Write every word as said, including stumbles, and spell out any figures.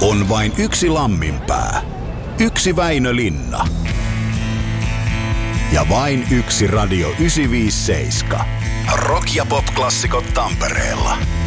On vain yksi Lamminpää, yksi Väinö Linna ja vain yksi Radio yhdeksänsataaviisikymmentäseitsemän. Rock- ja pop-klassikot Tampereella.